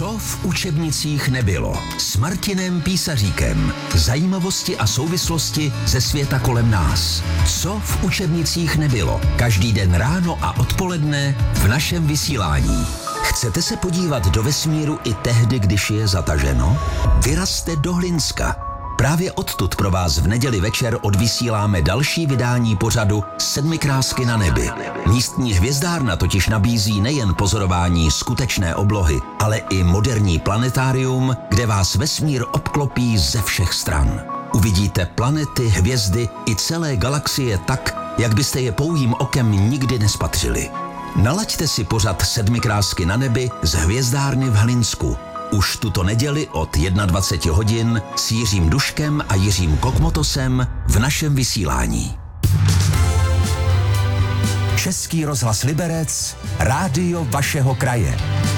Co v učebnicích nebylo? S Martinem Písaříkem. Zajímavosti a souvislosti ze světa kolem nás. Co v učebnicích nebylo? Každý den ráno a odpoledne v našem vysílání. Chcete se podívat do vesmíru i tehdy, když je zataženo? Vyrazte do Hlinska. Právě odtud pro vás v neděli večer odvysíláme další vydání pořadu Sedmikrásky na nebi. Místní hvězdárna totiž nabízí nejen pozorování skutečné oblohy, ale i moderní planetárium, kde vás vesmír obklopí ze všech stran. Uvidíte planety, hvězdy i celé galaxie tak, jak byste je pouhým okem nikdy nespatřili. Nalaďte si pořad Sedmikrásky na nebi z hvězdárny v Hlinsku. Už tuto neděli od 21 hodin s Jiřím Duškem a Jiřím Kokmotosem v našem vysílání. Český rozhlas Liberec, rádio vašeho kraje.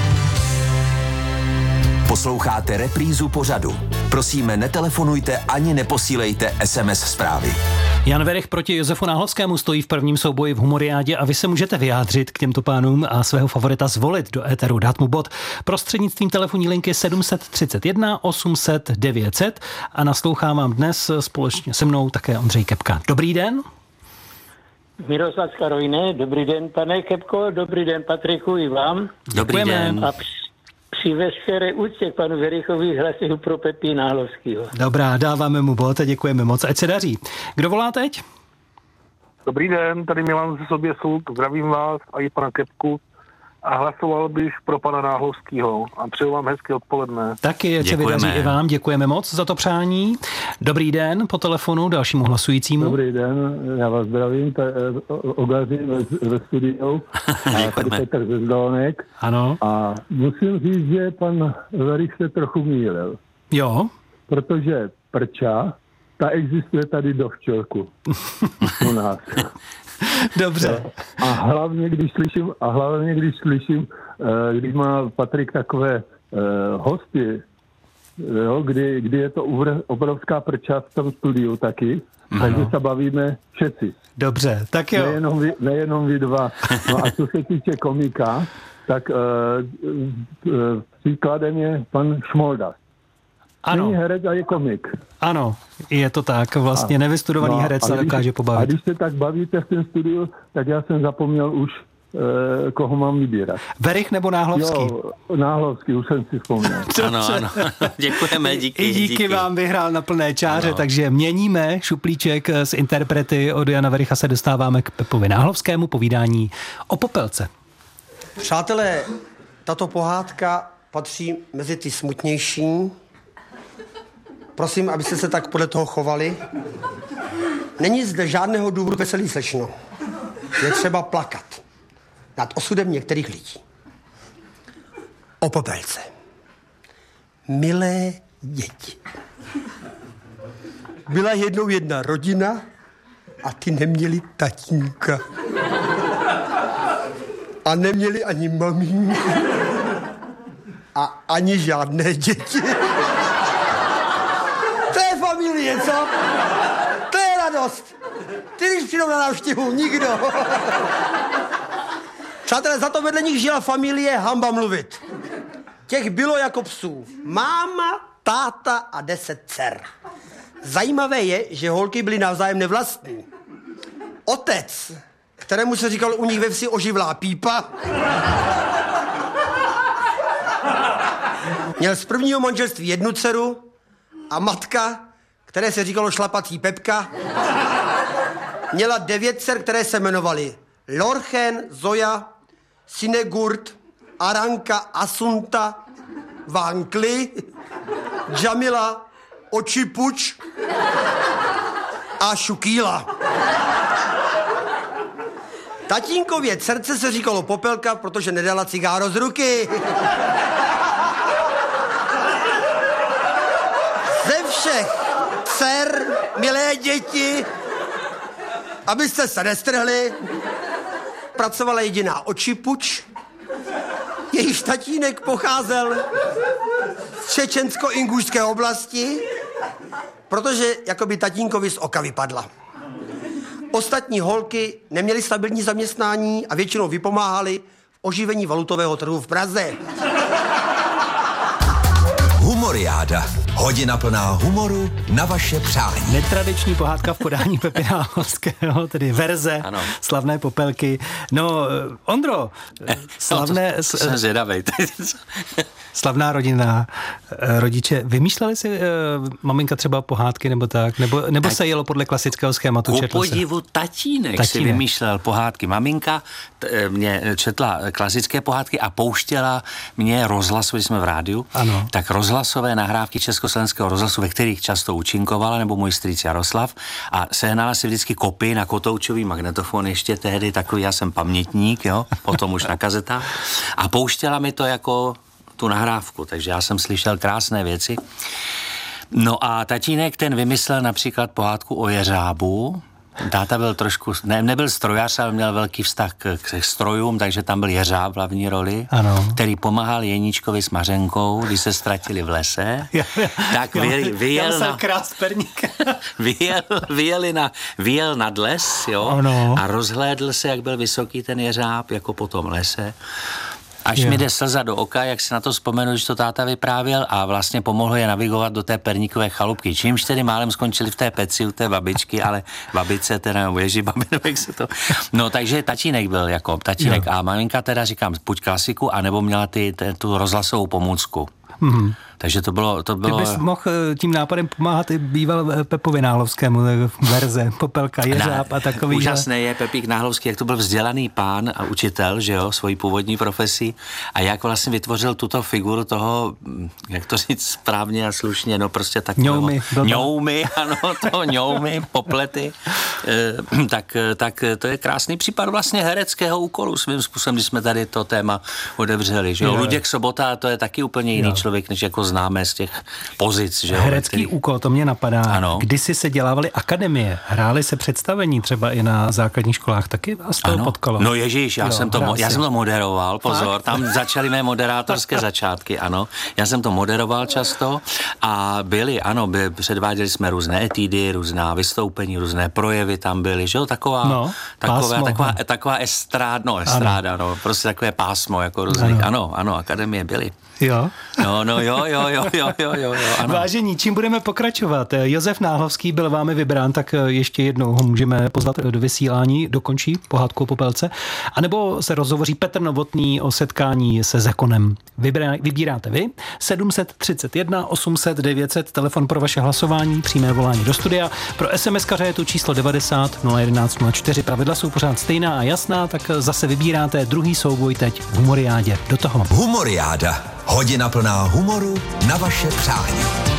Posloucháte reprízu pořadu. Prosíme, netelefonujte ani neposílejte SMS zprávy. Jan Werich proti Josefu Náhlovskému stojí v prvním souboji v Humoriádě a vy se můžete vyjádřit k těmto pánům a svého favorita zvolit do éteru, dát mu bod prostřednictvím telefonní linky 731 800 900 a naslouchám vám dnes společně se mnou také Ondřej Kepka. Dobrý den. Miroslav z Karolíny, dobrý den, pane Kepko, dobrý den, Patriku, i vám. Dobrý den. A při veškeré úctě k panu Werichovi hlasuju pro Pepi Náhlovskýho. Dobrá, dáváme mu bod a děkujeme moc, ať se daří. Kdo volá teď? Dobrý den, tady Milan ze Soběsů, zdravím vás a i pana Kepku a hlasoval bych pro pana Náhlovskýho a přeju vám hezké odpoledne. Taky, ať se vydaří i vám, děkujeme moc za to přání. Dobrý den, po telefonu dalšímu hlasujícímu. Dobrý den, já vás zdravím, Ogaři ve studiu, a tady Petr ze Zdolnek. Ano. A musím říct, že pan Werich se trochu mýlil. Jo. Protože prča, ta existuje tady do včelku u nás. Dobře. A hlavně, když slyším, když má Patrik takové hosty, jo, kdy je to obrovská prča v tom studiu taky, takže se bavíme všetci. Dobře, tak jo. Nejenom vy dva. No a co se týče komika, tak příkladem je pan Šmolda. Ano. Není herec a je komik. Ano, je to tak. Vlastně nevystudovaný herec se dokáže pobavit. A když se tak bavíte v tom studiu, tak já jsem zapomněl už, koho mám vybírat. Werich nebo Náhlovský? Jo, Náhlovský, už jsem si vzpomněl. Ano. Děkujeme, díky. Vám vyhrál na plné čáře, ano. Takže měníme šuplíček z interprety od Jana Wericha, se dostáváme k Pepovi Náhlovskému, povídání o Popelce. Přátelé, tato pohádka patří mezi ty smutnější. Prosím, abyste se tak podle toho chovali. Není zde žádného důvodu veselý, slečno. Je třeba plakat nad osudem některých lidí. O Popelce. Milé děti. Byla jednou jedna rodina a ty neměli tatínka. A neměli ani mamínku. A ani žádné děti. To je familie, co? To je radost. Ty, když přijdou na návštěvu, nikdo. Přátelé, za to vedle nich žila familie, hamba mluvit. Těch bylo jako psů. Máma, táta a 10 dcer. Zajímavé je, že holky byly navzájem nevlastní. Otec, kterému se říkal u nich ve vsi oživlá pípa, měl z prvního manželství 1 dceru a matka, které se říkalo šlapací Pepka, měla 9 dcer, které se jmenovaly Lorchen, Zoja, Sinegurt, Aranka, Asunta, Vankli, Džamila, Očipuč a Šukýla. Tatínkově dcerce se říkalo Popelka, protože nedala cigáro z ruky. Ze všech dcer, milé děti, abyste se nestrhli, pracovala jediná Očipuč, jejíž tatínek pocházel z čečensko-ingušské oblasti, protože jakoby tatínkovi z oka vypadla. Ostatní holky neměly stabilní zaměstnání a většinou vypomáhaly v oživení valutového trhu v Praze. Humoriáda. Hodina plná humoru na vaše přání. Netradiční pohádka v podání Pepy Náhlovského, tedy verze slavné Popelky. No, Ondro, slavné... Jsem zvědavej. Slavná rodina, rodiče, vymýšleli si maminka třeba pohádky nebo tak? Nebo se jelo podle klasického schématu? Ku podivu tatínek si vymýšlel pohádky. Maminka mě četla klasické pohádky a pouštěla mě rozhlasové, jsme v rádiu, tak rozhlasové nahrávky Československého rozhlasu, ve kterých často účinkovala, nebo můj strýc Jaroslav, a sehnala si vždycky kopii na kotoučový magnetofon, ještě tehdy takový, já jsem pamětník, jo, potom už na kazetách, a pouštěla mi to jako tu nahrávku, takže já jsem slyšel krásné věci. No a tatínek ten vymyslel například pohádku o jeřábu. Táta byl trošku, nebyl strojař, ale měl velký vztah k strojům, takže tam byl jeřáb v hlavní roli, který pomáhal Jeníčkovi s Mařenkou, když se ztratili v lese. Tak vyjel nad les, jo, a rozhlédl se, jak byl vysoký ten jeřáb, jako po tom lese. Až mi jde slza do oka, jak si na to vzpomenu, když to táta vyprávěl, a vlastně pomohl je navigovat do té perníkové chalupky. Čímž tedy málem skončili v té peci u té babičky, ale babice teda, nebo ježibabi, jak se to... No, takže tatínek byl jako tatínek a maminka teda, říkám, buď klasiku, anebo měla tu rozhlasovou pomůcku. Mm-hmm. Takže to bylo... Ty bys mohl tím nápadem pomáhat i býval Pepovi Náhlovskému, verze, Popelka, jeřáb a takový. Úžasné je Pepík Náhlovský, jak to byl vzdělaný pán a učitel, že jo, svojí původní profesí, a jak vlastně vytvořil tuto figuru toho, jak to říct správně a slušně, no prostě tak... ňoumy, poplety. Tak to je krásný případ vlastně hereckého úkolu svým způsobem, když jsme tady to téma otevřeli, že jo. Luděk Sobota, to je taky úplně jiný člověk, než jako známe z těch pozic, že jo. Herecký úkol, to mě napadá. Ano. Kdysi se dělávaly akademie, hrály se představení třeba i na základních školách, taky vás to potkalo. No ježíš, já jsem to moderoval, pozor, tam začaly mé moderátorské začátky, ano. Já jsem to moderoval často a předváděli jsme různé etídy, různá vystoupení, různé projevy tam byly, že jo, taková estráda, prostě takové pásmo, jako různých, ano, akademie byly. Jo? Jo, ano. Vážení, čím budeme pokračovat? Josef Náhlovský byl vámi vybrán, tak ještě jednou ho můžeme pozvat do vysílání, dokončí pohádku o Popelce, anebo se rozhovoří Petr Novotný o setkání se Zekonem. Vybíráte vy, 731 800 900, telefon pro vaše hlasování, přímé volání do studia, pro SMS-kaře je tu číslo 90 011 04, pravidla jsou pořád stejná a jasná, tak zase vybíráte druhý souboj teď v Humoriádě. Do toho. Humoriáda. Hodina plná humoru na vaše přání.